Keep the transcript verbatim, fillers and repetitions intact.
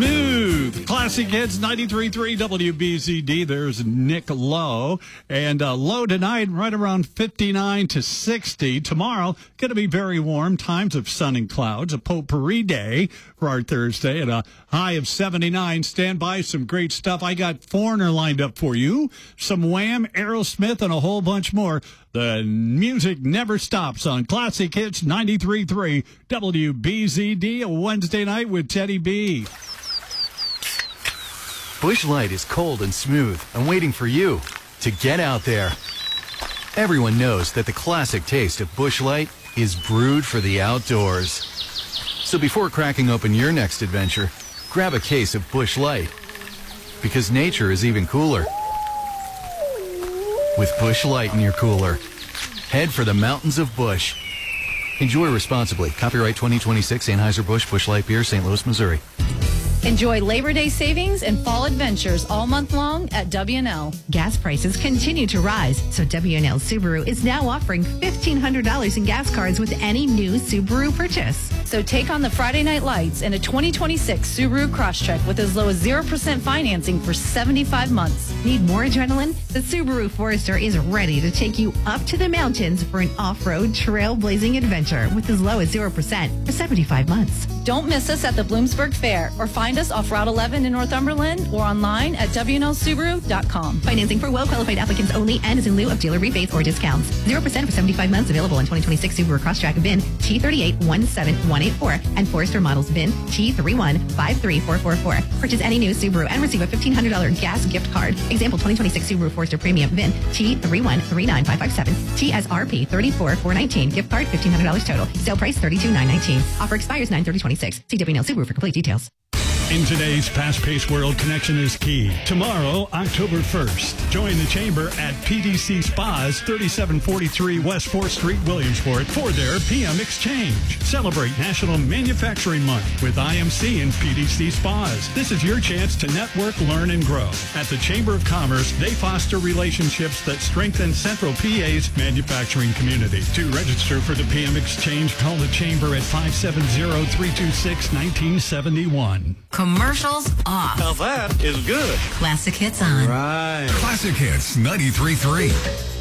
Smooth. Classic Hits ninety-three point three W B Z D. There's Nick Lowe. And uh, low tonight, right around fifty-nine to sixty. Tomorrow, going to be very warm. Times of sun and clouds. A potpourri day for our Thursday at a high of seventy-nine. Stand by. Some great stuff. I got Foreigner lined up for you. Some Wham, Aerosmith, and a whole bunch more. The music never stops on Classic Hits ninety-three point three W B Z D. A Wednesday night with Teddy B. Busch Light is cold and smooth and waiting for you to get out there. Everyone knows that the classic taste of Busch Light is brewed for the outdoors. So before cracking open your next adventure, grab a case of Busch Light. Because nature is even cooler with Busch Light in your cooler. Head for the mountains of Busch. Enjoy responsibly. Copyright twenty twenty-six Anheuser-Busch Busch Light Beer, Saint Louis, Missouri. Enjoy Labor Day savings and fall adventures all month long at W and L. Gas prices continue to rise, so W and L Subaru is now offering fifteen hundred dollars in gas cards with any new Subaru purchase. So take on the Friday night lights in a twenty twenty-six Subaru Crosstrek with as low as zero percent financing for seventy-five months. Need more adrenaline? The Subaru Forester is ready to take you up to the mountains for an off-road trailblazing adventure with as low as zero percent for seventy-five months. Don't miss us at the Bloomsburg Fair or find us off Route eleven in Northumberland or online at W N L Subaru dot com. Financing for well-qualified applicants only and is in lieu of dealer rebates or discounts. zero percent for seventy-five months available in twenty twenty-six Subaru Crosstrek V I N T three eight one seven one eight four and Forester models V I N T three one five three four four four. Purchase any new Subaru and receive a fifteen hundred dollars gas gift card. Example twenty twenty-six Subaru Forester Premium V I N T three one three nine five five seven. T S R P thirty-four four nineteen. Gift card fifteen hundred dollars total. Sale price thirty-two nine nineteen. Offer expires nine thirty twenty-six. See W N L Subaru for complete details. In today's fast-paced world, connection is key. Tomorrow, October first, join the Chamber at P D C Spas, thirty-seven forty-three West fourth Street, Williamsport, for their P M Exchange. Celebrate National Manufacturing Month with I M C and P D C Spas. This is your chance to network, learn, and grow. At the Chamber of Commerce, they foster relationships that strengthen Central P A's manufacturing community. To register for the P M Exchange, call the Chamber at five seven zero, three two six, one nine seven one. Commercials off. Now that is good. Classic Hits on. Right. Classic Hits ninety-three point three.